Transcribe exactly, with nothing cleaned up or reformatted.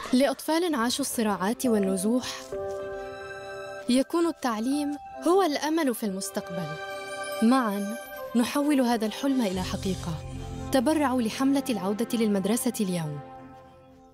لأطفال عاشوا الصراعات والنزوح، يكون التعليم هو الأمل في المستقبل. معاً نحول هذا الحلم إلى حقيقة. تبرعوا لحملة العودة للمدرسة اليوم.